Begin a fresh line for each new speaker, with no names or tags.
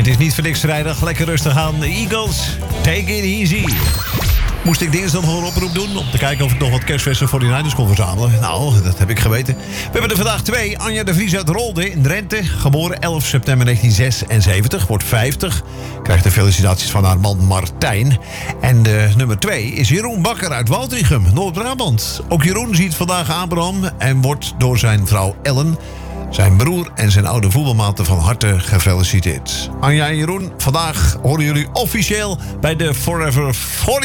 het is niet voor niks vrijdag. Lekker rustig aan. De Eagles, take it easy. Moest ik dinsdag nog een oproep doen om te kijken of ik nog wat kerstversen voor die Niners kon verzamelen? Nou, dat heb ik geweten. We hebben er vandaag 2. Anja de Vries uit Rolde in Drenthe. Geboren 11 september 1976. Wordt 50. Krijgt de felicitaties van haar man Martijn. En nummer 2 is Jeroen Bakker uit Woudrichem, Noord-Brabant. Ook Jeroen ziet vandaag Abraham en wordt door zijn vrouw Ellen, zijn broer en zijn oude voetbalmaten van harte gefeliciteerd. Anja en Jeroen, vandaag horen jullie officieel bij de Forever 40.